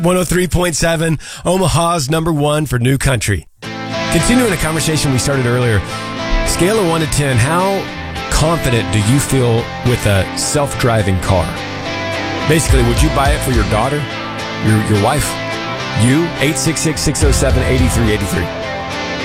103.7, Omaha's number one for new country. Continuing a conversation we started earlier, scale of 1 to 10, how confident do you feel with a self-driving car? Basically, would you buy it for your daughter, your wife, you? 866-607-8383.